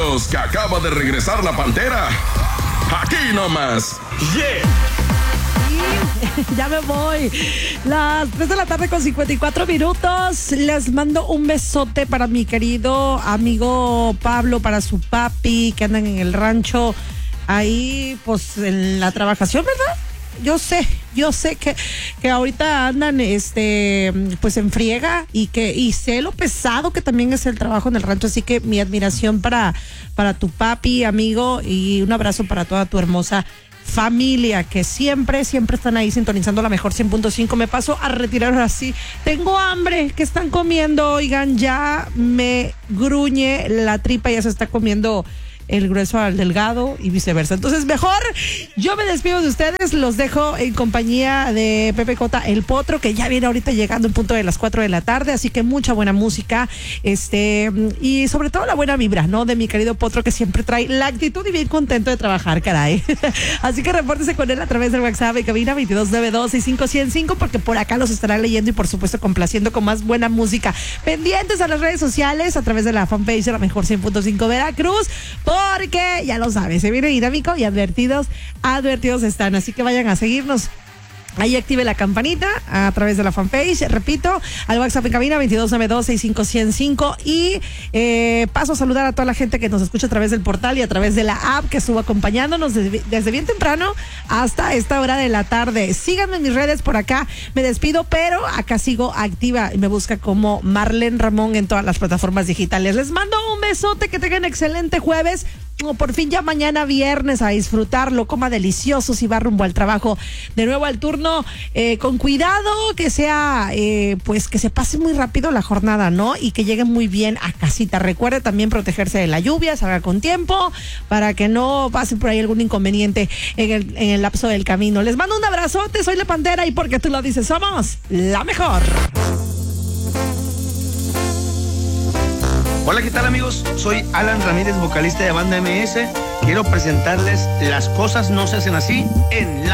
amigos, que acaba de regresar la Pantera. Aquí nomás. Yeah. Ya me voy. Las 3 de la tarde con 54 minutos. Les mando un besote para mi querido amigo Pablo, para su papi, que andan en el rancho ahí, pues en la trabajación, ¿verdad? Yo sé que ahorita andan pues en friega y sé lo pesado que también es el trabajo en el rancho, así que mi admiración para tu papi, amigo, y un abrazo para toda tu hermosa familia, que siempre están ahí sintonizando la mejor 100.5. Me paso a retirar ahora sí. Tengo hambre. ¿Qué están comiendo? Oigan, ya me gruñe la tripa, ya se está comiendo el grueso al delgado y viceversa. Entonces, mejor yo me despido de ustedes, los dejo en compañía de Pepe Cota, el Potro, que ya viene ahorita llegando en punto de las 4 de la tarde, así que mucha buena música, y sobre todo la buena vibra, ¿no? De mi querido Potro, que siempre trae la actitud y bien contento de trabajar, caray. Así que repórtese con él a través del WhatsApp de cabina 2292-65105, porque por acá los estará leyendo y por supuesto complaciendo con más buena música. Pendientes a las redes sociales a través de la fanpage de la mejor 100.5 Veracruz, porque ya lo sabes, se viene dinámico y advertidos están, así que vayan a seguirnos. Ahí active la campanita a través de la fanpage, repito, al WhatsApp en cabina 2292-65105, y paso a saludar a toda la gente que nos escucha a través del portal y a través de la app, que estuvo acompañándonos desde bien temprano hasta esta hora de la tarde. Síganme en mis redes por acá, me despido, pero acá sigo activa y me busca como Marlene Ramón en todas las plataformas digitales. Les mando un besote, que tengan excelente jueves. Por fin ya mañana viernes a disfrutarlo, coma delicioso si va rumbo al trabajo, de nuevo al turno, con cuidado, que sea, pues que se pase muy rápido la jornada, ¿no? Y que llegue muy bien a casita. Recuerde también protegerse de la lluvia, salga con tiempo para que no pase por ahí algún inconveniente en el lapso del camino. Les mando un abrazote, soy la Pantera y porque tú lo dices, somos la mejor. Hola, ¿qué tal, amigos? Soy Alan Ramírez, vocalista de Banda MS. Quiero presentarles Las Cosas No Se Hacen Así en la